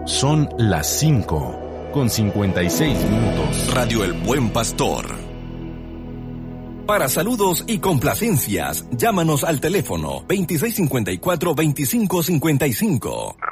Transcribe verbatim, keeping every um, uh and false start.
Son las cinco con cincuenta y seis minutos. Radio El Buen Pastor. Para saludos y complacencias, llámanos al teléfono veintiséis cincuenta y cuatro, veinticinco cincuenta y cinco.